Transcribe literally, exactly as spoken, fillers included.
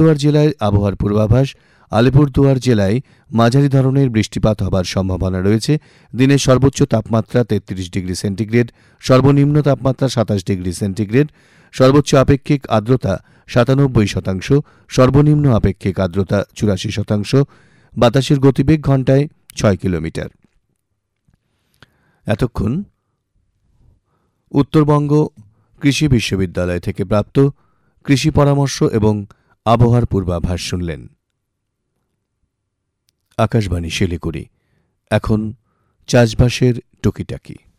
আলিপুরদুয়ার জেলায় আবহাওয়ার পূর্বাভাস। আলিপুরদুয়ার জেলায় মাঝারি ধরনের বৃষ্টিপাত হবার সম্ভাবনা রয়েছে। দিনের সর্বোচ্চ তাপমাত্রা তেত্রিশ ডিগ্রি সেন্টিগ্রেড, সর্বনিম্ন তাপমাত্রা সাতাশ ডিগ্রি সেন্টিগ্রেড। সর্বোচ্চ আপেক্ষিক আর্দ্রতা সাতানব্বই শতাংশ, সর্বনিম্ন আপেক্ষিক আর্দ্রতা চুরাশি শতাংশ। বাতাসের গতিবেগ ঘন্টায় ছয় কিলোমিটার। এতক্ষণ উত্তরবঙ্গ কৃষি বিশ্ববিদ্যালয় থেকে প্রাপ্ত কৃষি পরামর্শ এবং আবহাওয়ার পূর্বাভাস শুনলেন। আকাশবাণী শিলিগুড়ি। এখন চাষবাসের টুকিটাকি।